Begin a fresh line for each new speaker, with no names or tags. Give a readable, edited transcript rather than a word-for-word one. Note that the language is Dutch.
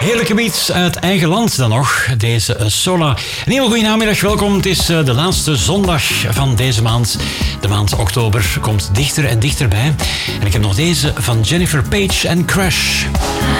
Heerlijke beats uit eigen land dan nog, deze Sola. Een hele goede namiddag, welkom. Het is de laatste zondag van deze maand. De maand oktober komt dichter en dichterbij. En ik heb nog deze van Jennifer Page en Crash.